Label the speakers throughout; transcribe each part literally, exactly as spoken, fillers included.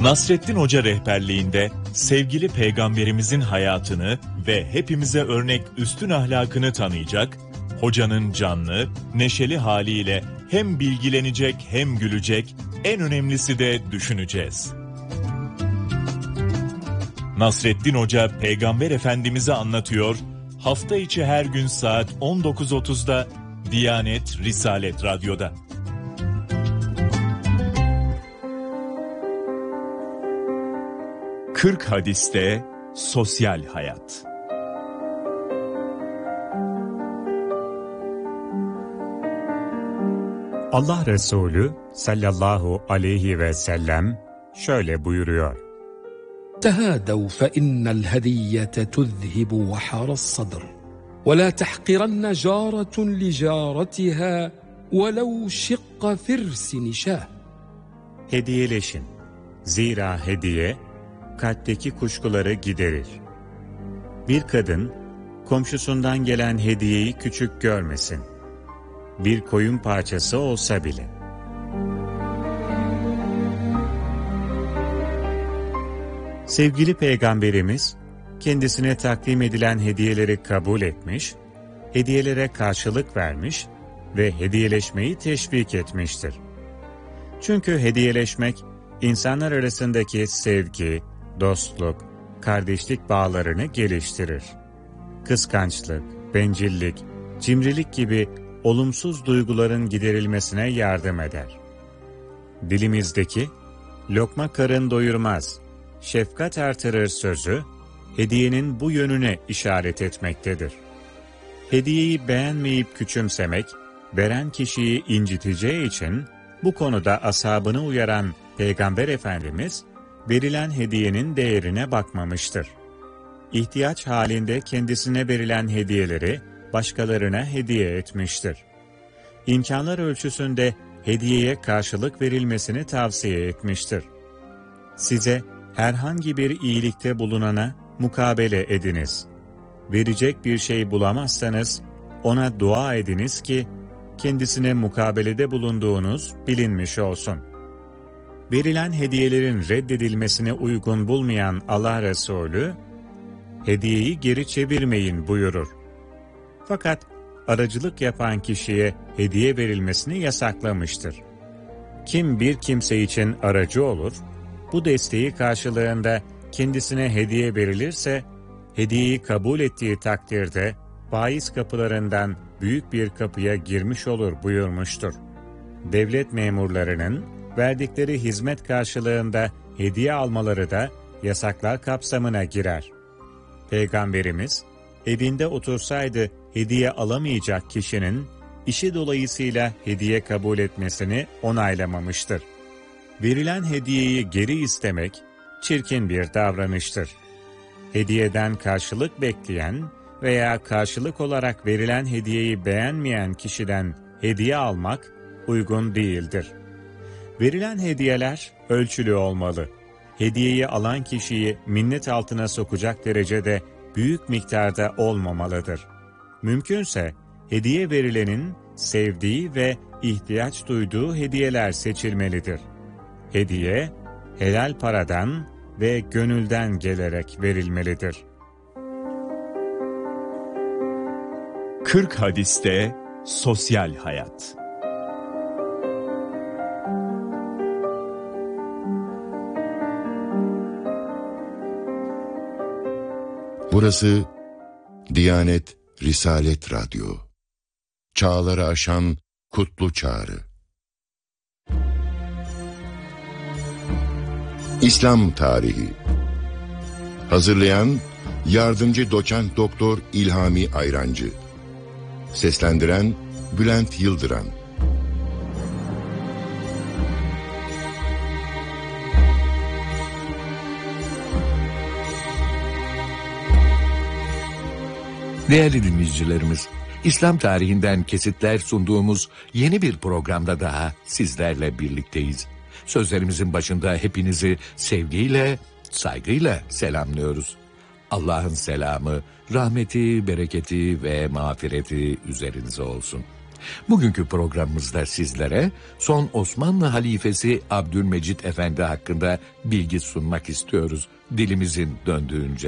Speaker 1: Nasrettin Hoca rehberliğinde sevgili peygamberimizin hayatını ve hepimize örnek üstün ahlakını tanıyacak, hocanın canlı, neşeli haliyle hem bilgilenecek hem gülecek, en önemlisi de düşüneceğiz. Nasrettin Hoca Peygamber Efendimiz'i anlatıyor, hafta içi her gün saat on dokuz otuzda Diyanet Risalet Radyo'da. kırk hadiste sosyal hayat.
Speaker 2: Allah Resulü sallallahu aleyhi ve sellem şöyle buyuruyor.
Speaker 3: تهادوا فإن الهدية تذهب وحر الصدر ولا تحقرن جارة لجارتها ولو شق فرس نشاه.
Speaker 2: Hediyeleşin. Zira hediye kalpteki kuşkuları giderir. Bir kadın komşusundan gelen hediyeyi küçük görmesin. Bir koyun parçası olsa bile. Sevgili Peygamberimiz kendisine takdim edilen hediyeleri kabul etmiş, hediyelere karşılık vermiş ve hediyeleşmeyi teşvik etmiştir. Çünkü hediyeleşmek insanlar arasındaki sevgi, dostluk, kardeşlik bağlarını geliştirir. Kıskançlık, bencillik, cimrilik gibi olumsuz duyguların giderilmesine yardım eder. Dilimizdeki lokma karın doyurmaz, şefkat artırır sözü, hediyenin bu yönüne işaret etmektedir. Hediyeyi beğenmeyip küçümsemek, veren kişiyi inciteceği için bu konuda ashabını uyaran Peygamber Efendimiz, verilen hediyenin değerine bakmamıştır. İhtiyaç halinde kendisine verilen hediyeleri başkalarına hediye etmiştir. İmkanlar ölçüsünde hediyeye karşılık verilmesini tavsiye etmiştir. Size herhangi bir iyilikte bulunana mukabele ediniz. Verecek bir şey bulamazsanız ona dua ediniz ki kendisine mukabelede bulunduğunuz bilinmiş olsun. Verilen hediyelerin reddedilmesine uygun bulmayan Allah Resulü, hediyeyi geri çevirmeyin buyurur. Fakat aracılık yapan kişiye hediye verilmesini yasaklamıştır. Kim bir kimse için aracı olur, bu desteği karşılığında kendisine hediye verilirse, hediyeyi kabul ettiği takdirde faiz kapılarından büyük bir kapıya girmiş olur buyurmuştur. Devlet memurlarının verdikleri hizmet karşılığında hediye almaları da yasaklar kapsamına girer. Peygamberimiz, evinde otursaydı hediye alamayacak kişinin işi dolayısıyla hediye kabul etmesini onaylamamıştır. Verilen hediyeyi geri istemek çirkin bir davranıştır. Hediyeden karşılık bekleyen veya karşılık olarak verilen hediyeyi beğenmeyen kişiden hediye almak uygun değildir. Verilen hediyeler ölçülü olmalı. Hediyeyi alan kişiyi minnet altına sokacak derecede büyük miktarda olmamalıdır. Mümkünse hediye verilenin sevdiği ve ihtiyaç duyduğu hediyeler seçilmelidir. Hediye, helal paradan ve gönülden gelerek verilmelidir.
Speaker 1: kırk hadiste sosyal hayat.
Speaker 4: Burası Diyanet Risalet Radyo. Çağları aşan kutlu çağrı. İslam tarihi. Hazırlayan Yardımcı Doçent Doktor İlhami Ayrancı. Seslendiren Bülent Yıldıran.
Speaker 5: Değerli dinleyicilerimiz, İslam tarihinden kesitler sunduğumuz yeni bir programda daha sizlerle birlikteyiz. Sözlerimizin başında hepinizi sevgiyle, saygıyla selamlıyoruz. Allah'ın selamı, rahmeti, bereketi ve mağfireti üzerinize olsun. Bugünkü programımızda sizlere son Osmanlı halifesi Abdülmecit Efendi hakkında bilgi sunmak istiyoruz dilimizin döndüğünce.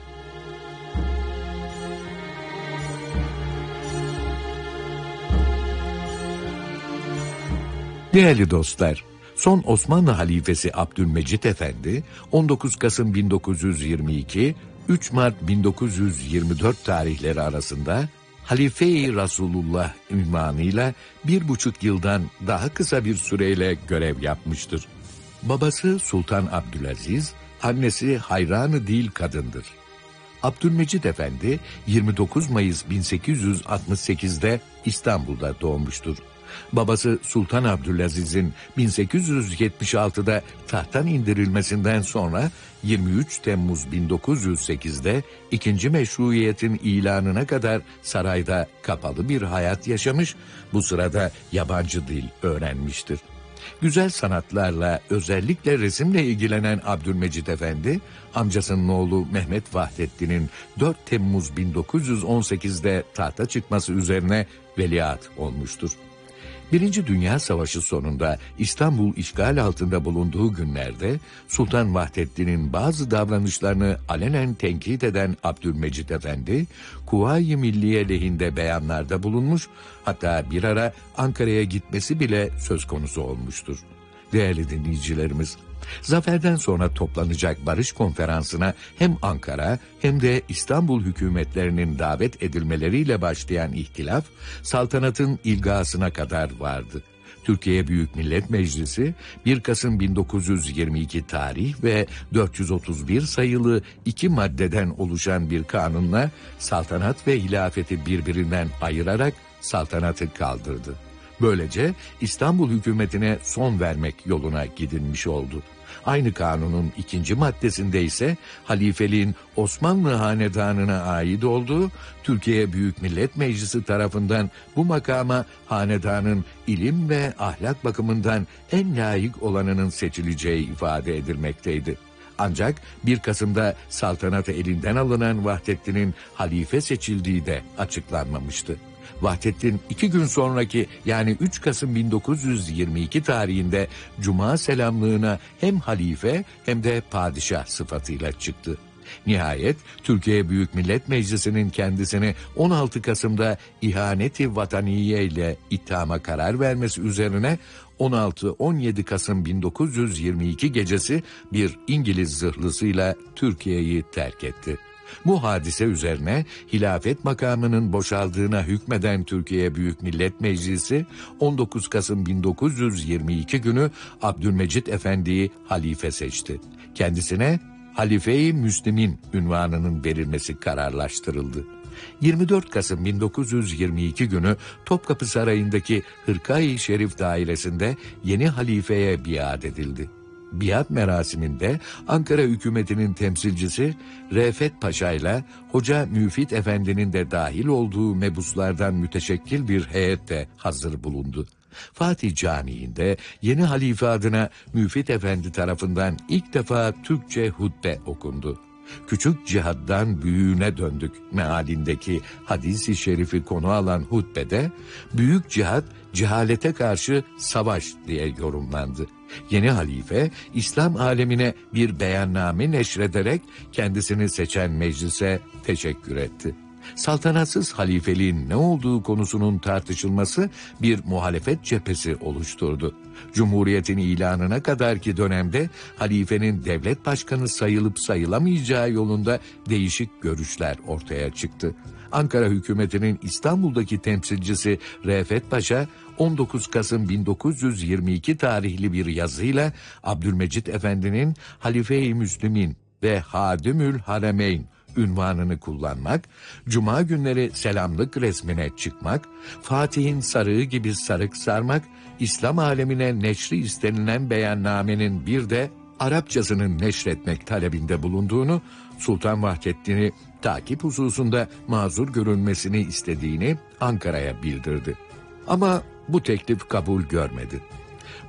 Speaker 5: Değerli dostlar, son Osmanlı halifesi Abdülmecit Efendi on dokuz Kasım bin dokuz yüz yirmi iki, üç Mart bin dokuz yüz yirmi dört tarihleri arasında Halife-i Resulullah ünvanıyla bir buçuk yıldan daha kısa bir süreyle görev yapmıştır. Babası Sultan Abdülaziz, annesi hayranı değil kadındır. Abdülmecit Efendi yirmi dokuz Mayıs bin sekiz yüz altmış sekiz'de İstanbul'da doğmuştur. Babası Sultan Abdülaziz'in bin sekiz yüz yetmiş altı'da tahttan indirilmesinden sonra yirmi üç Temmuz bin dokuz yüz sekiz'de ikinci meşruiyetin ilanına kadar sarayda kapalı bir hayat yaşamış, bu sırada yabancı dil öğrenmiştir. Güzel sanatlarla, özellikle resimle ilgilenen Abdülmecit Efendi, amcasının oğlu Mehmet Vahdettin'in dört Temmuz bin dokuz yüz on sekiz'de tahta çıkması üzerine veliaht olmuştur. Birinci Dünya Savaşı sonunda İstanbul işgal altında bulunduğu günlerde Sultan Vahdettin'in bazı davranışlarını alenen tenkit eden Abdülmecit Efendi, Kuvayi Milliye lehinde beyanlarda bulunmuş, hatta bir ara Ankara'ya gitmesi bile söz konusu olmuştur. Değerli dinleyicilerimiz, zaferden sonra toplanacak barış konferansına hem Ankara hem de İstanbul hükümetlerinin davet edilmeleriyle başlayan ihtilaf, saltanatın ilgasına kadar vardı. Türkiye Büyük Millet Meclisi bir Kasım bin dokuz yüz yirmi iki tarih ve dört yüz otuz bir sayılı iki maddeden oluşan bir kanunla saltanat ve hilafeti birbirinden ayırarak saltanatı kaldırdı. Böylece İstanbul hükümetine son vermek yoluna gidilmiş oldu. Aynı kanunun ikinci maddesinde ise halifeliğin Osmanlı hanedanına ait olduğu, Türkiye Büyük Millet Meclisi tarafından bu makama hanedanın ilim ve ahlak bakımından en layık olanının seçileceği ifade edilmekteydi. Ancak bir Kasım'da saltanatı elinden alınan Vahdettin'in halife seçildiği de açıklanmamıştı. Vahdettin iki gün sonraki yani üç Kasım bin dokuz yüz yirmi iki tarihinde Cuma selamlığına hem halife hem de padişah sıfatıyla çıktı. Nihayet Türkiye Büyük Millet Meclisi'nin kendisini on altı Kasım'da ihaneti vataniye ile ithama karar vermesi üzerine on altı on yedi Kasım bin dokuz yüz yirmi iki gecesi bir İngiliz zırhlısıyla Türkiye'yi terk etti. Bu hadise üzerine hilafet makamının boşaldığına hükmeden Türkiye Büyük Millet Meclisi on dokuz Kasım bin dokuz yüz yirmi iki günü Abdülmecit Efendi'yi halife seçti. Kendisine Halife-i Müslim'in ünvanının verilmesi kararlaştırıldı. yirmi dört Kasım bin dokuz yüz yirmi iki günü Topkapı Sarayı'ndaki Hırkâ-i Şerif dairesinde yeni halifeye biat edildi. Biat merasiminde Ankara hükümetinin temsilcisi Re'fet Paşa ile Hoca Müfit Efendi'nin de dahil olduğu mebuslardan müteşekkil bir heyet de hazır bulundu. Fatih Camii'nde yeni halife adına Müfit Efendi tarafından ilk defa Türkçe hutbe okundu. Küçük cihaddan büyüğüne döndük mealindeki hadis-i şerifi konu alan hutbede büyük cihad cehalete karşı savaş diye yorumlandı. Yeni halife İslam alemine bir beyanname neşrederek kendisini seçen meclise teşekkür etti. Saltanatsız halifeliğin ne olduğu konusunun tartışılması bir muhalefet cephesi oluşturdu. Cumhuriyetin ilanına kadarki dönemde halifenin devlet başkanı sayılıp sayılamayacağı yolunda değişik görüşler ortaya çıktı. Ankara hükümetinin İstanbul'daki temsilcisi Re'fet Paşa, on dokuz Kasım bin dokuz yüz yirmi iki tarihli bir yazıyla Abdülmecit Efendi'nin Halife-i Müslim'in ve Hadimül Haremeyn ünvanını kullanmak, Cuma günleri selamlık resmine çıkmak, Fatih'in sarığı gibi sarık sarmak, İslam alemine neşri istenilen beyannamenin bir de Arapçasının neşretmek talebinde bulunduğunu, Sultan Vahdettin'i takip hususunda mazur görülmesini istediğini Ankara'ya bildirdi. Ama bu teklif kabul görmedi.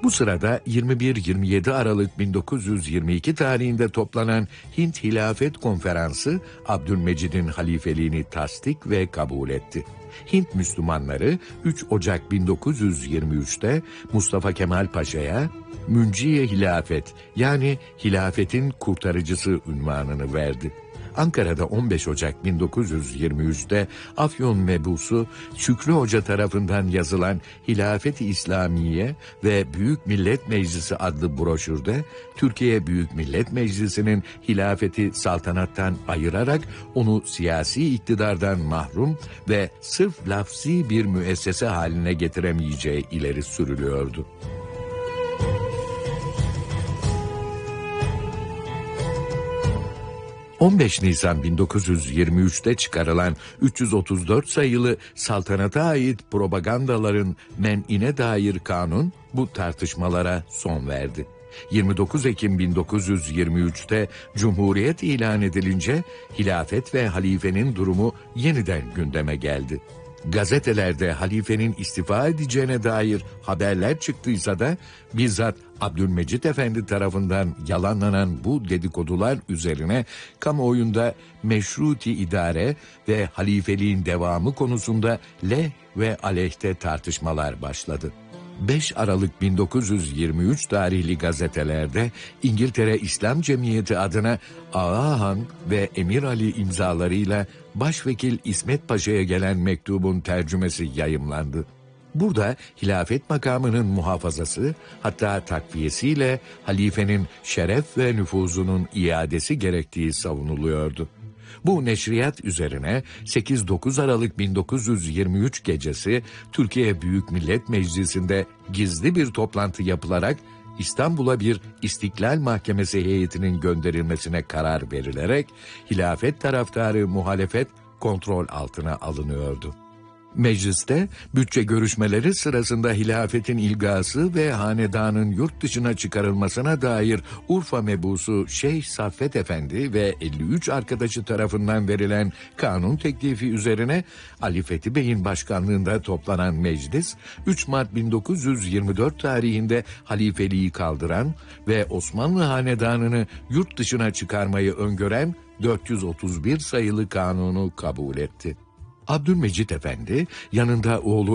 Speaker 5: Bu sırada yirmi bir yirmi yedi Aralık bin dokuz yüz yirmi iki tarihinde toplanan Hint Hilafet Konferansı Abdülmecid'in halifeliğini tasdik ve kabul etti. Hint Müslümanları üç Ocak bin dokuz yüz yirmi üçte Mustafa Kemal Paşa'ya Münciye Hilafet yani hilafetin kurtarıcısı unvanını verdi. Ankara'da on beş Ocak bin dokuz yüz yirmi üçte Afyon mebusu Şükrü Hoca tarafından yazılan Hilafet-i İslamiye ve Büyük Millet Meclisi adlı broşürde Türkiye Büyük Millet Meclisi'nin hilafeti saltanattan ayırarak onu siyasi iktidardan mahrum ve sırf lafzi bir müessese haline getiremeyeceği ileri sürülüyordu. on beş Nisan bin dokuz yüz yirmi üçte çıkarılan üç yüz otuz dört sayılı saltanata ait propagandaların men'ine dair kanun bu tartışmalara son verdi. yirmi dokuz Ekim bin dokuz yüz yirmi üçte Cumhuriyet ilan edilince hilafet ve halifenin durumu yeniden gündeme geldi. Gazetelerde halifenin istifa edeceğine dair haberler çıktıysa da bizzat Abdülmecid Efendi tarafından yalanlanan bu dedikodular üzerine kamuoyunda meşruti idare ve halifeliğin devamı konusunda leh ve aleyhte tartışmalar başladı. beş Aralık bin dokuz yüz yirmi üç tarihli gazetelerde İngiltere İslam Cemiyeti adına Ağa Han ve Emir Ali imzalarıyla Başvekil İsmet Paşa'ya gelen mektubun tercümesi yayımlandı. Burada hilafet makamının muhafazası hatta takviyesiyle halifenin şeref ve nüfuzunun iadesi gerektiği savunuluyordu. Bu neşriyat üzerine sekiz dokuz Aralık bin dokuz yüz yirmi üç gecesi Türkiye Büyük Millet Meclisi'nde gizli bir toplantı yapılarak İstanbul'a bir İstiklal Mahkemesi heyetinin gönderilmesine karar verilerek hilafet taraftarı muhalefet kontrol altına alınıyordu. Mecliste bütçe görüşmeleri sırasında hilafetin ilgası ve hanedanın yurt dışına çıkarılmasına dair Urfa mebusu Şeyh Saffet Efendi ve elli üç arkadaşı tarafından verilen kanun teklifi üzerine Ali Fethi Bey'in başkanlığında toplanan meclis üç Mart bin dokuz yüz yirmi dört tarihinde halifeliği kaldıran ve Osmanlı hanedanını yurt dışına çıkarmayı öngören dört yüz otuz bir sayılı kanunu kabul etti. Abdülmecid Efendi yanında oğlu